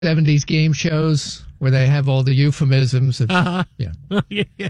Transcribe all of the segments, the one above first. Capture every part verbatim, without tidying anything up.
seventies game shows where they have all the euphemisms. Of, uh-huh. Yeah. yeah.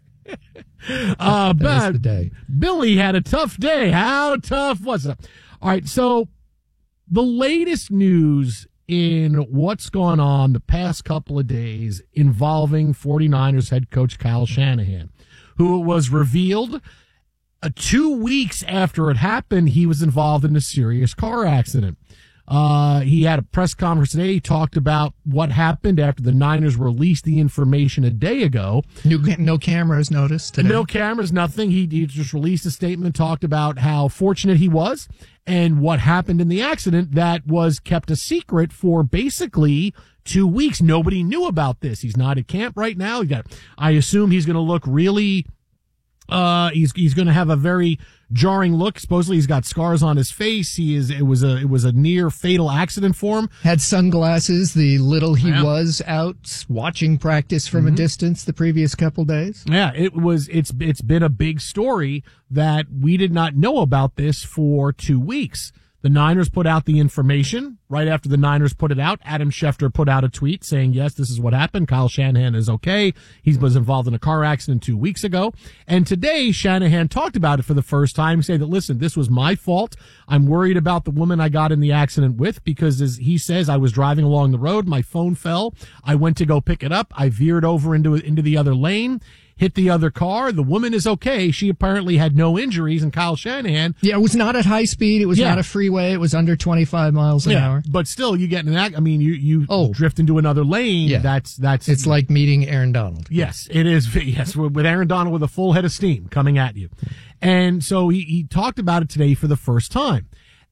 Uh, that was but the day. Billy had a tough day. How tough was it? All right, so the latest news in what's gone on the past couple of days involving 49ers head coach Kyle Shanahan, who it was revealed uh, two weeks after it happened, he was involved in a serious car accident. Uh, he had a press conference today. He talked about what happened after the Niners released the information a day ago. No, no cameras noticed today. No cameras, nothing. He, he just released a statement, talked about how fortunate he was and what happened in the accident that was kept a secret for basically two weeks. Nobody knew about this. He's not at camp right now. He got, I assume he's going to look really, uh, he's, he's going to have a very jarring look. Supposedly he's got scars on his face. He is, it was a, it was a near fatal accident for him. Had sunglasses, the little he Yeah. was out watching practice from Mm-hmm. a distance the previous couple days. Yeah, it was, it's, it's been a big story that we did not know about this for two weeks. The Niners put out the information. Right after the Niners put it out, Adam Schefter put out a tweet saying, yes, this is what happened. Kyle Shanahan is okay. He was involved in a car accident two weeks ago. And today, Shanahan talked about it for the first time, saying that, listen, this was my fault. I'm worried about the woman I got in the accident with because, as he says, I was driving along the road. My phone fell. I went to go pick it up. I veered over into into the other lane, hit the other car. The woman is okay. She apparently had no injuries, and Kyle Shanahan. Yeah, it was not at high speed. It was Yeah. not a freeway. It was under twenty-five miles an Yeah, hour. but still, you get in an act. I mean, you you Oh. drift into another lane. Yeah. That's that's. It's like meeting Aaron Donald. Yes, it is. Yes, with Aaron Donald with a full head of steam coming at you, and so he he talked about it today for the first time.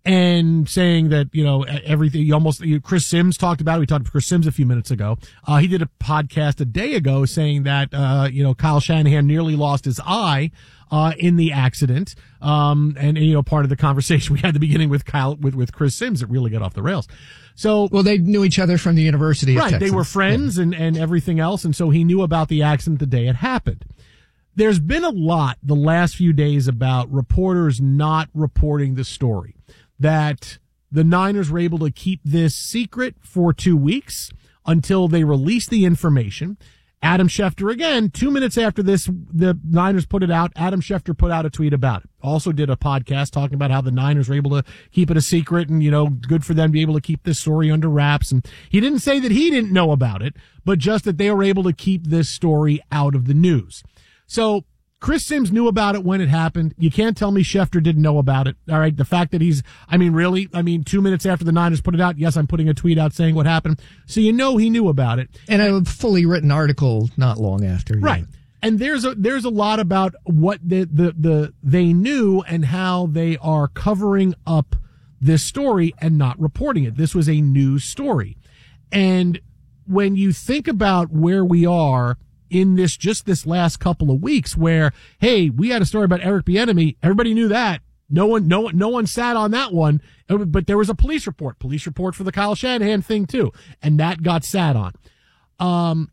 And saying that, you know, everything, you almost, you, Chris Sims talked about it. We talked to Chris Sims a few minutes ago. Uh, he did a podcast a day ago saying that, uh, you know, Kyle Shanahan nearly lost his eye, uh, in the accident. Um, and, and, you know, part of the conversation we had at the beginning with Kyle, with, with Chris Sims, it really got off the rails. So, Well, they knew each other from the University of right, Texas. they were friends and, and everything else. And so he knew about the accident the day it happened. There's been a lot the last few days about reporters not reporting the story. That the Niners were able to keep this secret for two weeks until they released the information. Adam Schefter, again, two minutes after this, the Niners put it out. Adam Schefter put out a tweet about it. Also did a podcast talking about how the Niners were able to keep it a secret and, you know, good for them to be able to keep this story under wraps. And he didn't say that he didn't know about it, but just that they were able to keep this story out of the news. So, Chris Sims knew about it when it happened. You can't tell me Schefter didn't know about it. All right. The fact that he's, I mean, really, I mean, two minutes after the Niners put it out, yes, I'm putting a tweet out saying what happened. So you know he knew about it. And a fully written article not long after. Right. Yeah. And there's a, there's a lot about what the, the, the, they knew and how they are covering up this story and not reporting it. This was a news story. And when you think about where we are in this, just this last couple of weeks where, hey, we had a story about Eric Bieniemy. Everybody knew that. No one, no one, no one sat on that one, but there was a police report, police report for the Kyle Shanahan thing too. And that got sat on. Um,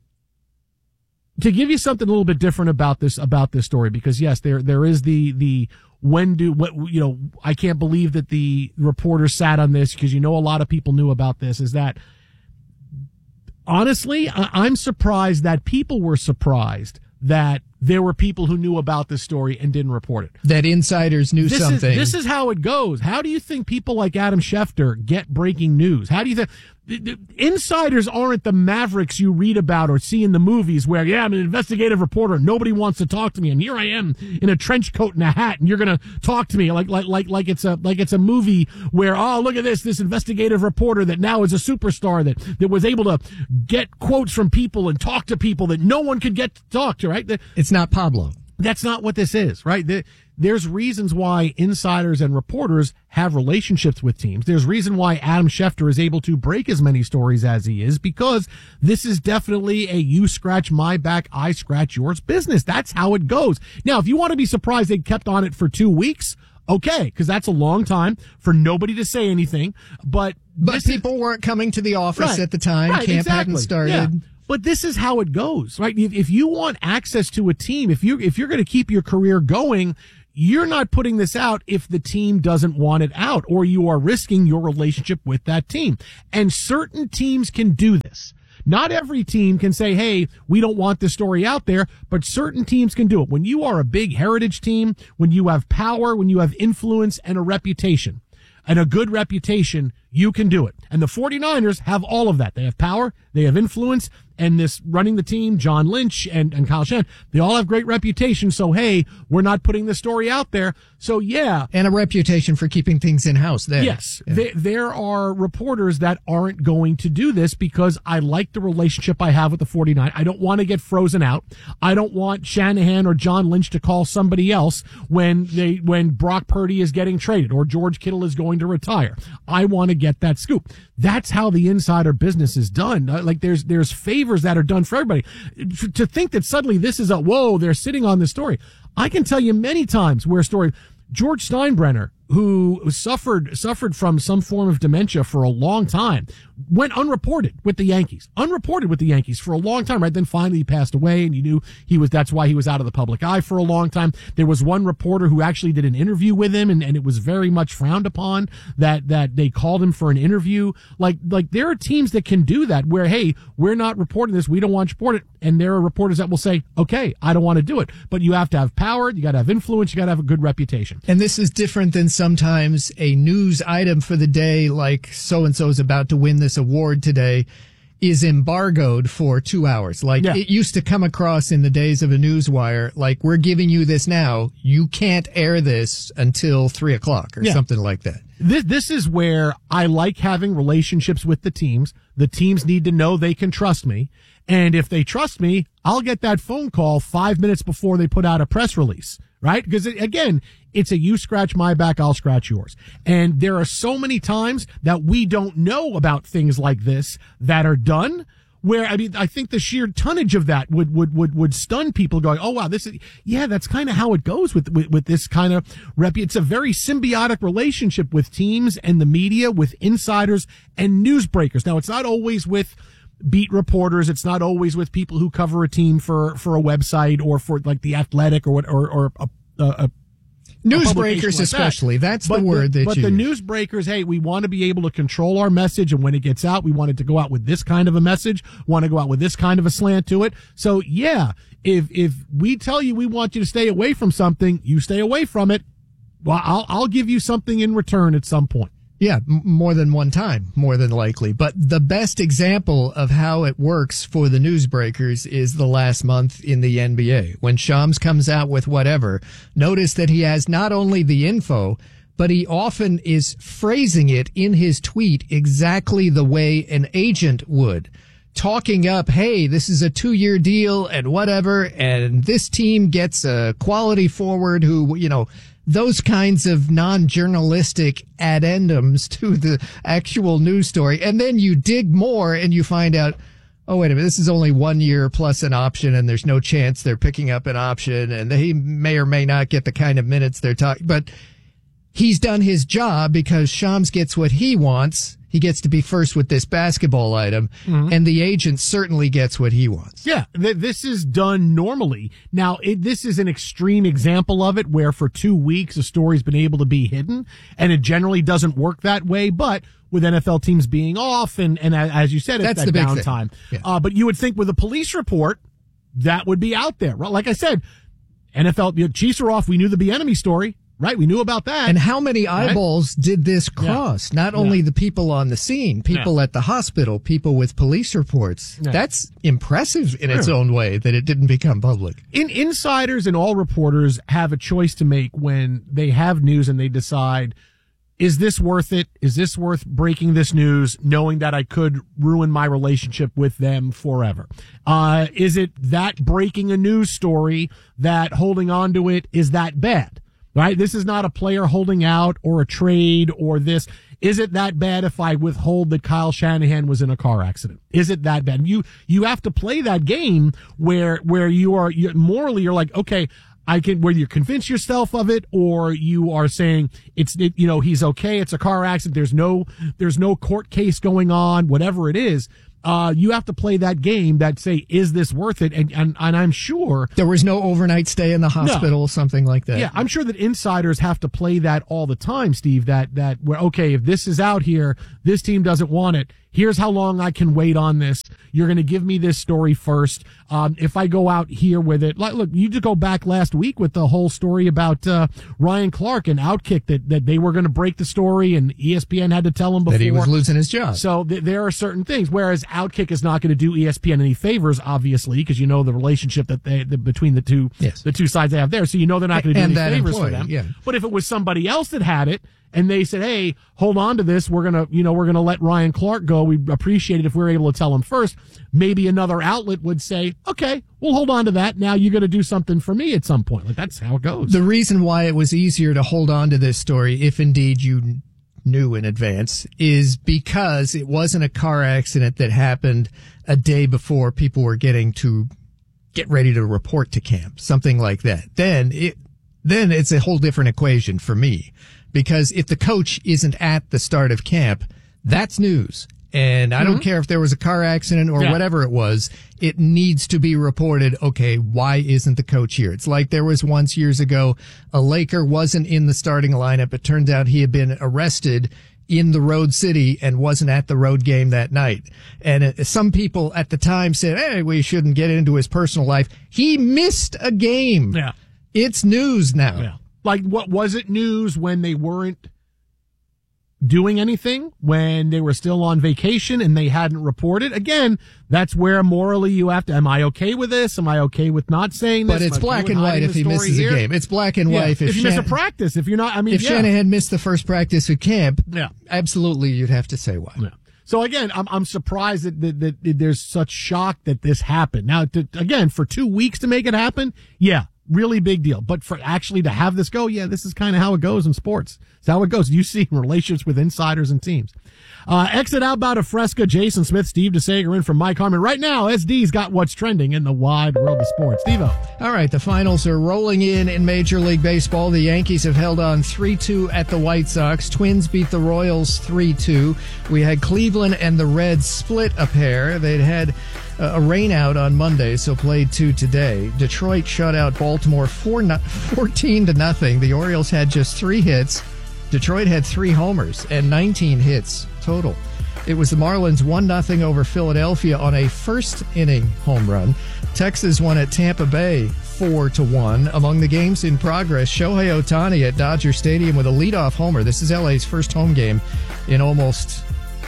to give you something a little bit different about this, about this story, because yes, there, there is the, the, when do, what, you know, I can't believe that the reporters sat on this because you know a lot of people knew about this, is that honestly, I'm surprised that people were surprised that there were people who knew about this story and didn't report it. That insiders knew this something. Is, this is how it goes. How do you think people like Adam Schefter get breaking news? How do you think the, the, insiders aren't the mavericks you read about or see in the movies where, yeah, I'm an investigative reporter. Nobody wants to talk to me. And here I am in a trench coat and a hat and you're going to talk to me like, like, like, like it's a, like it's a movie where, oh, look at this, this investigative reporter that now is a superstar that, that was able to get quotes from people and talk to people that no one could get to talk to, right? The, it's not Pablo. That's not what this is, right? The, there's reasons why insiders and reporters have relationships with teams. There's reason why Adam Schefter is able to break as many stories as he is, because this is definitely a you scratch my back, I scratch yours business. That's how it goes. Now, if you want to be surprised they kept on it for two weeks, okay, because that's a long time for nobody to say anything. But but people is, weren't coming to the office right, at the time. Right, Camp exactly. hadn't started. Yeah. But this is how it goes, right? If, if you want access to a team, if you if you're going to keep your career going, you're not putting this out if the team doesn't want it out, or you are risking your relationship with that team. And certain teams can do this. Not every team can say, hey, we don't want this story out there, but certain teams can do it. When you are a big heritage team, when you have power, when you have influence and a reputation, and a good reputation, you can do it. And the 49ers have all of that. They have power, they have influence, and this running the team, John Lynch and, and Kyle Shanahan, they all have great reputation. So, hey, we're not putting the story out there. So, yeah. And a reputation for keeping things in-house there. Yes. Yeah. They, there are reporters that aren't going to do this because I like the relationship I have with the 49ers. I don't want to get frozen out. I don't want Shanahan or John Lynch to call somebody else when they, when Brock Purdy is getting traded or George Kittle is going to retire. I want to get that scoop. That's how the insider business is done. Like there's, there's favors that are done for everybody. To think that suddenly this is a, whoa, they're sitting on this story. I can tell you many times where a story, George Steinbrenner, who suffered suffered from some form of dementia for a long time, went unreported with the Yankees. Unreported with the Yankees for a long time, right? Then finally he passed away, and you knew he was, that's why he was out of the public eye for a long time. There was one reporter who actually did an interview with him, and, and it was very much frowned upon that, that they called him for an interview. Like, like there are teams that can do that where, hey, we're not reporting this, we don't want to report it. And there are reporters that will say, okay, I don't want to do it. But you have to have power, you got to have influence, you got to have a good reputation. And this is different than sometimes a news item for the day, like so-and-so is about to win this award today, is embargoed for two hours. Like yeah. It used to come across in the days of a newswire, like, we're giving you this now, you can't air this until three o'clock or yeah. something like that. This, this is where I like having relationships with the teams. The teams need to know they can trust me. And if they trust me, I'll get that phone call five minutes before they put out a press release, right? Because again, it's a you scratch my back, I'll scratch yours. And there are so many times that we don't know about things like this that are done where, I mean, I think the sheer tonnage of that would, would, would, would stun people going, oh, wow, this is, yeah, that's kind of how it goes with, with, with this kind of rep. It's a very symbiotic relationship with teams and the media, with insiders and newsbreakers. Now, it's not always with beat reporters. It's not always with people who cover a team for, for a website or for like the Athletic or what, or, or a, a, a newsbreakers, like especially. That. That's but the word the, that but you the use. newsbreakers, hey, we want to be able to control our message, and when it gets out, we want it to go out with this kind of a message, want to go out with this kind of a slant to it. So yeah, if if we tell you we want you to stay away from something, you stay away from it. Well, I'll I'll give you something in return at some point. Yeah, m- more than one time, more than likely. But the best example of how it works for the newsbreakers is the last month in the N B A. When Shams comes out with whatever, notice that he has not only the info, but he often is phrasing it in his tweet exactly the way an agent would. Talking up, hey, this is a two-year deal and whatever, and this team gets a quality forward who, you know, those kinds of non-journalistic addendums to the actual news story. And then you dig more and you find out, oh, wait a minute, this is only one year plus an option, and there's no chance they're picking up an option, and they may or may not get the kind of minutes they're talking. But he's done his job because Shams gets what he wants. He gets to be first with this basketball item, mm-hmm. and the agent certainly gets what he wants. Yeah, th- this is done normally. Now, it, this is an extreme example of it where for two weeks a story's been able to be hidden, and it generally doesn't work that way, but with N F L teams being off, and, and as you said, it's That's that the big downtime. Yeah. Uh, but you would think with a police report, that would be out there. Right? Like I said, N F L, you know, Chiefs are off, we knew the Bieniemy story. Right, we knew about that. And how many eyeballs right? did this cross? Yeah. Not only yeah. the people on the scene, people yeah. at the hospital, people with police reports. Yeah. That's impressive in its own way that it didn't become public. In, insiders and all reporters have a choice to make when they have news and they decide, is this worth it? Is this worth breaking this news, knowing that I could ruin my relationship with them forever? Uh, is it that breaking a news story that holding on to it is that bad? Right? This is not a player holding out or a trade or this. Is it that bad if I withhold that Kyle Shanahan was in a car accident? Is it that bad? You, you have to play that game where, where you are, you, morally, you're like, okay, I can, whether you convince yourself of it or you are saying it's, it, you know, he's okay. It's a car accident. There's no, there's no court case going on, whatever it is. uh, you have to play that game that say, is this worth it? And, and, and I'm sure there was no overnight stay in the hospital, no. something like that. Yeah, I'm sure that insiders have to play that all the time, Steve, that, that where, okay, if this is out here, this team doesn't want it. Here's how long I can wait on this. You're going to give me this story first. Um, if I go out here with it, like, look, you just go back last week with the whole story about uh, Ryan Clark and Outkick that, that they were going to break the story and E S P N had to tell him before. That he was losing his job. So th- there are certain things, whereas Outkick is not going to do E S P N any favors, obviously, because you know the relationship that they the, between the two yes. the two sides they have there. So you know they're not going to do and any favors employee, for them. Yeah. But if it was somebody else that had it, and they said, hey, hold on to this. We're going to, you know, we're going to let Ryan Clark go. We'd appreciate it if we were able to tell him first. Maybe another outlet would say, okay, we'll hold on to that. Now you're going to do something for me at some point. Like, that's how it goes. The reason why it was easier to hold on to this story, if indeed you knew in advance, is because it wasn't a car accident that happened a day before people were getting to get ready to report to camp, something like that. Then it, then it's a whole different equation for me. Because if the coach isn't at the start of camp, that's news. And I mm-hmm. don't care if there was a car accident or yeah. whatever it was, it needs to be reported, okay, why isn't the coach here? It's like there was once years ago, a Laker wasn't in the starting lineup. It turned out he had been arrested in the road city and wasn't at the road game that night. And uh, some people at the time said, hey, we shouldn't get into his personal life. He missed a game. Yeah. It's news now. Yeah. Like, what was it news when they weren't doing anything, when they were still on vacation and they hadn't reported? Again, that's where morally you have to, am I okay with this? Am I okay with not saying this? But it's black and white if he misses a game. It's black and white if, if you miss a practice. If you're not, I mean, if yeah. Shanahan missed the first practice at camp, yeah. absolutely you'd have to say why. Yeah. So again, I'm I'm surprised that, that, that there's such shock that this happened. Now, to, again, for two weeks to make it happen, yeah. Really big deal. But for actually to have this go, yeah, this is kind of how it goes in sports. It's how it goes. You see relationships with insiders and teams. Uh, exit outbound of Fresca, Jason Smith, Steve DeSager in from Mike Harmon. Right now, S D's got what's trending in the wide world of sports. Steve-O. All right, the finals are rolling in in Major League Baseball. The Yankees have held on three two at the White Sox. Twins beat the Royals three two. We had Cleveland and the Reds split a pair. They'd had a rainout on Monday, so played two today. Detroit shut out Baltimore four, fourteen to nothing. The Orioles had just three hits. Detroit had three homers and nineteen hits total. It was the Marlins one nothing over Philadelphia on a first inning home run. Texas won at Tampa Bay four to one. Among the games in progress, Shohei Ohtani at Dodger Stadium with a leadoff homer. This is L A's first home game in almost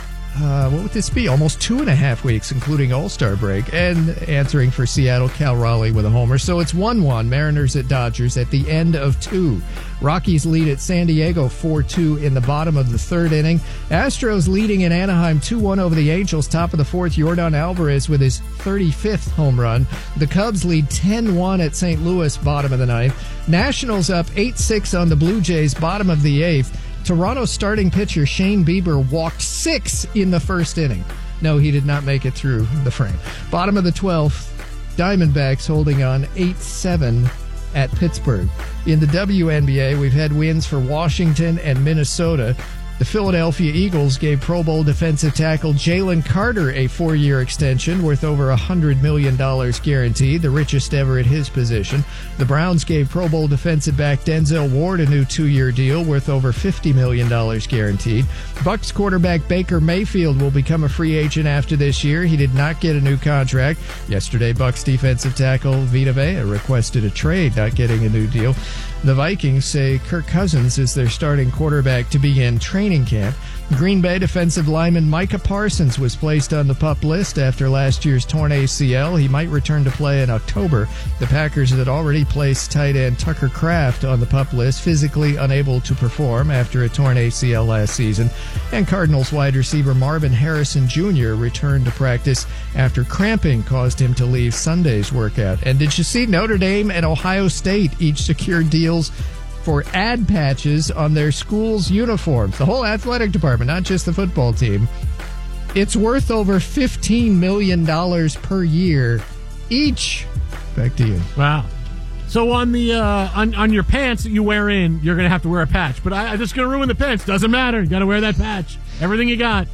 Uh, what would this be? Almost two and a half weeks, including All-Star break, and answering for Seattle, Cal Raleigh with a homer. So it's one one, Mariners at Dodgers at the end of two. Rockies lead at San Diego four two in the bottom of the third inning. Astros leading in Anaheim two one over the Angels, top of the fourth. Yordan Alvarez with his thirty-fifth home run. The Cubs lead ten one at Saint Louis, bottom of the ninth. Nationals up eight six on the Blue Jays, bottom of the eighth. Toronto starting pitcher Shane Bieber walked six in the first inning. No, he did not make it through the frame. Bottom of the twelfth, Diamondbacks holding on eight seven at Pittsburgh. In the W N B A, we've had wins for Washington and Minnesota. The Philadelphia Eagles gave Pro Bowl defensive tackle Jalen Carter a four-year extension worth over one hundred million dollars guaranteed, the richest ever at his position. The Browns gave Pro Bowl defensive back Denzel Ward a new two-year deal worth over fifty million dollars guaranteed. Bucs quarterback Baker Mayfield will become a free agent after this year. He did not get a new contract. Yesterday, Bucs defensive tackle Vita Vea requested a trade, not getting a new deal. The Vikings say Kirk Cousins is their starting quarterback to begin training camp. Green Bay defensive lineman Micah Parsons was placed on the PUP list after last year's torn A C L. He might return to play in October. The Packers had already placed tight end Tucker Kraft on the PUP list, physically unable to perform after a torn A C L last season. And Cardinals wide receiver Marvin Harrison Junior returned to practice after cramping caused him to leave Sunday's workout. And did you see Notre Dame and Ohio State each secured deals for ad patches on their school's uniforms? The whole athletic department, not just the football team. It's worth over fifteen million dollars per year each. Back to you. Wow. So on the uh, on, on your pants that you wear in, you're going to have to wear a patch. But I, I'm just going to ruin the pants. Doesn't matter. You got to wear that patch. Everything you got.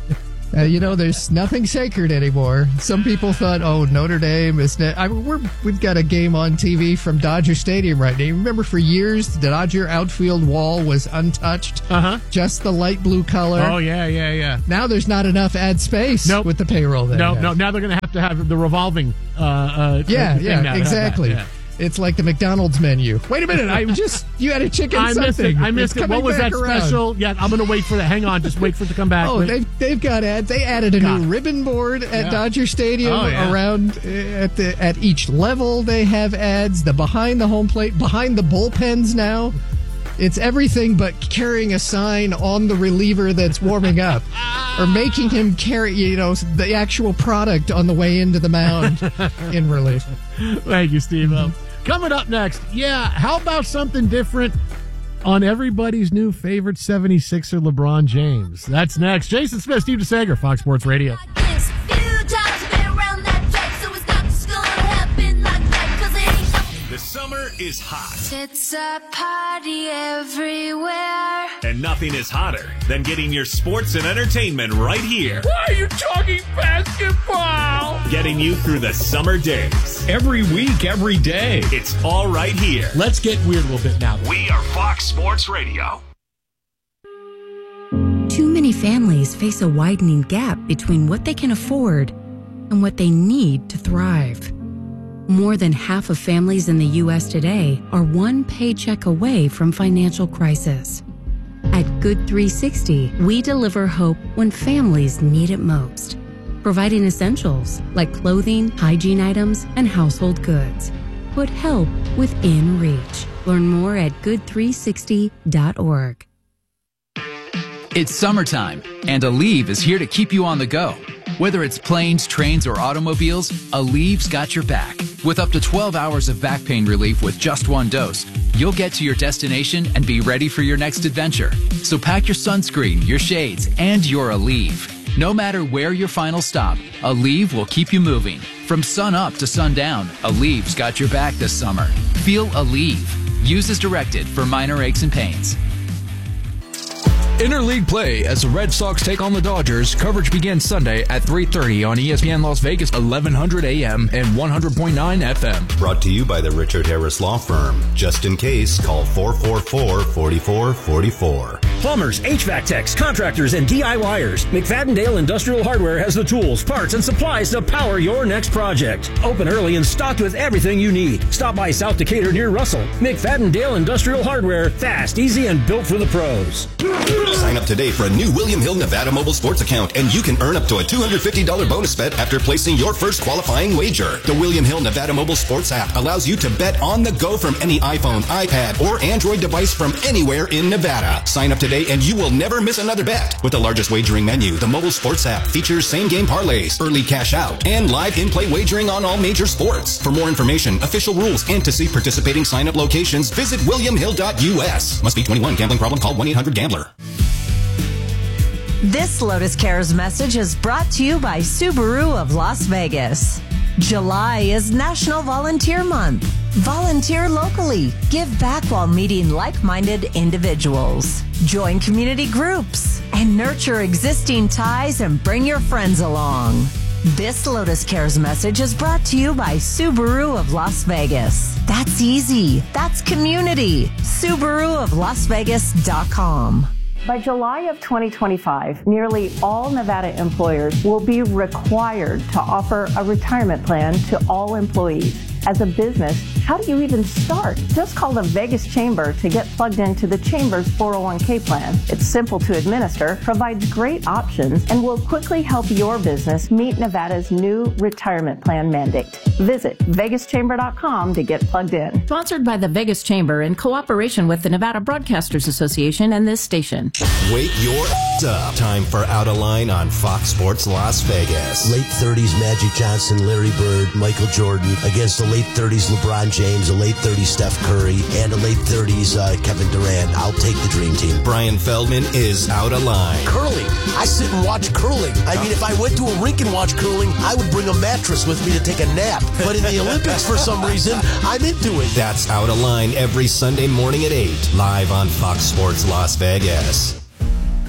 Uh, you know, there's nothing sacred anymore. Some people thought, oh, Notre Dame is... Ne- I mean, we're, we've got a game on T V from Dodger Stadium right now. You remember for years, the Dodger outfield wall was untouched. Uh-huh. Just the light blue color. Oh, yeah, yeah, yeah. Now there's not enough ad space nope. with the payroll there. No, no. Now they're going to have to have the revolving uh, uh, Yeah, thing yeah, now exactly. That, yeah. It's like the McDonald's menu. Wait a minute, I just you had a chicken I something. missed it. I missed it's it. What was that around. special? Yeah, I'm going to wait for that. Hang on, just wait for it to come back. Oh, Wait. they've they've got ads. They added a God. new ribbon board at Yeah. Dodger Stadium. Oh, yeah. Around uh, at the at each level they have ads. The behind the home plate, behind the bullpens now. It's everything but carrying a sign on the reliever that's warming up, or making him carry, you know, the actual product on the way into the mound in relief. Thank you, Steve. Um, coming up next, yeah, how about something different on everybody's new favorite seventy-sixer, LeBron James? That's next. Jason Smith, Steve DeSager, Fox Sports Radio. The summer is hot. It's a party everywhere. And nothing is hotter than getting your sports and entertainment right here. Why are you talking basketball? Getting you through the summer days. Every week, every day. It's all right here. Let's get weird a little bit now. We are Fox Sports Radio. Too many families face a widening gap between what they can afford and what they need to thrive. More than half of families in the U S today are one paycheck away from financial crisis. At Good three sixty, we deliver hope when families need it most, providing essentials like clothing, hygiene items, and household goods. Put help within reach. Learn more at good three sixty dot org. It's summertime, and Aleve is here to keep you on the go. Whether it's planes, trains, or automobiles, Aleve's got your back. With up to twelve hours of back pain relief with just one dose, you'll get to your destination and be ready for your next adventure. So pack your sunscreen, your shades, and your Aleve. No matter where your final stop, Aleve will keep you moving. From sun up to sundown, Aleve's got your back this summer. Feel Aleve. Use as directed for minor aches and pains. Interleague play as the Red Sox take on the Dodgers. Coverage begins Sunday at three thirty on E S P N Las Vegas, eleven hundred A M and one hundred point nine F M. Brought to you by the Richard Harris Law Firm. Just in case, call four four four, four four four four. Plumbers, H V A C techs, contractors, and DIYers. McFadden-Dale Industrial Hardware has the tools, parts, and supplies to power your next project. Open early and stocked with everything you need. Stop by South Decatur near Russell. McFadden-Dale Industrial Hardware. Fast, easy, and built for the pros. Sign up today for a new William Hill Nevada mobile sports account, and you can earn up to a two hundred fifty dollars bonus bet after placing your first qualifying wager. The William Hill Nevada mobile sports app allows you to bet on the go from any iPhone, iPad, or Android device from anywhere in Nevada. Sign up today and you will never miss another bet. With the largest wagering menu, the mobile sports app features same-game parlays, early cash out, and live in-play wagering on all major sports. For more information, official rules, and to see participating sign-up locations, visit william hill dot U S. Must be twenty-one. Gambling problem? Call one eight hundred gambler. This Lotus Cares message is brought to you by Subaru of Las Vegas. July is National Volunteer Month. Volunteer locally. Give back while meeting like-minded individuals. Join community groups and nurture existing ties and bring your friends along. This Lotus Cares message is brought to you by Subaru of Las Vegas. That's easy. That's community. Subaru of Las Vegas dot com. By July of twenty twenty-five, nearly all Nevada employers will be required to offer a retirement plan to all employees. As a business, how do you even start? Just call the Vegas Chamber to get plugged into the Chamber's four oh one k plan. It's simple to administer, provides great options, and will quickly help your business meet Nevada's new retirement plan mandate. Visit vegas chamber dot com to get plugged in. Sponsored by the Vegas Chamber in cooperation with the Nevada Broadcasters Association and this station. Wake your up. Time for Out of Line on Fox Sports Las Vegas. Late thirties Magic Johnson, Larry Bird, Michael Jordan against the late thirties LeBron James, a late thirties Steph Curry, and a late thirties uh, Kevin Durant. I'll take the dream team. Brian Feldman is Out of Line. Curling. I sit and watch curling. I mean, if I went to a rink and watched curling, I would bring a mattress with me to take a nap. But in the Olympics, for some reason, I'm into it. That's Out of Line every Sunday morning at eight, live on Fox Sports Las Vegas.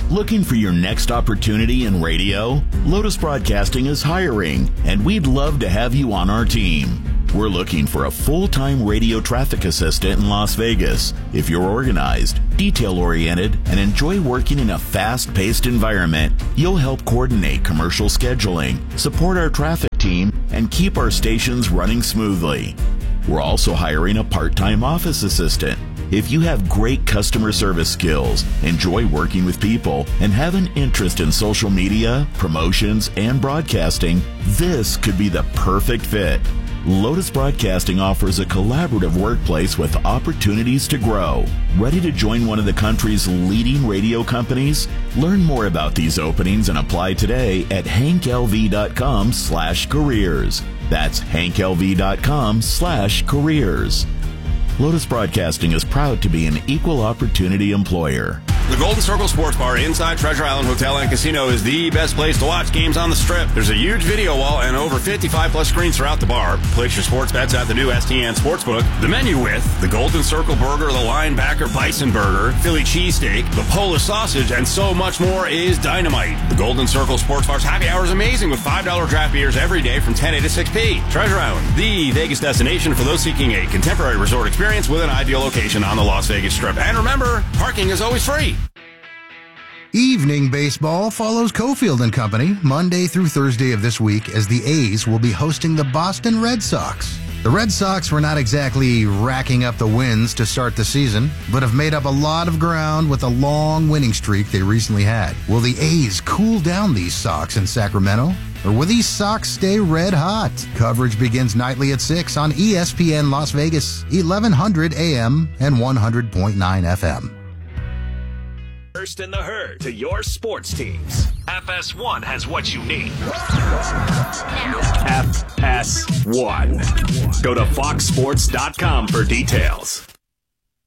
Looking for your next opportunity in radio? Lotus Broadcasting is hiring, and we'd love to have you on our team. We're looking for a full-time radio traffic assistant in Las Vegas. If you're organized, detail-oriented, and enjoy working in a fast-paced environment, you'll help coordinate commercial scheduling, support our traffic team, and keep our stations running smoothly. We're also hiring a part-time office assistant. If you have great customer service skills, enjoy working with people, and have an interest in social media, promotions, and broadcasting, this could be the perfect fit. Lotus Broadcasting offers a collaborative workplace with opportunities to grow. Ready to join one of the country's leading radio companies? Learn more about these openings and apply today at hanklv.com slash careers. That's hanklv.com slash careers. Lotus Broadcasting is proud to be an equal opportunity employer. The Golden Circle Sports Bar inside Treasure Island Hotel and Casino is the best place to watch games on the Strip. There's a huge video wall and over fifty-five plus screens throughout the bar. Place your sports bets at the new S T N Sportsbook. The menu with the Golden Circle Burger, the Linebacker Bison Burger, Philly Cheesesteak, the Polish Sausage, and so much more is dynamite. The Golden Circle Sports Bar's happy hour is amazing with five dollar draft beers every day from ten a to six p. Treasure Island, the Vegas destination for those seeking a contemporary resort experience with an ideal location on the Las Vegas Strip. And remember, parking is always free. Evening baseball follows Cofield and Company Monday through Thursday of this week as the A's will be hosting the Boston Red Sox. The Red Sox were not exactly racking up the wins to start the season, but have made up a lot of ground with a long winning streak they recently had. Will the A's cool down these Sox in Sacramento? Or will these Sox stay red hot? Coverage begins nightly at six on E S P N Las Vegas, eleven hundred A M and one hundred point nine F M. First in the herd to your sports teams. F S one has what you need. F S one. Go to fox sports dot com for details.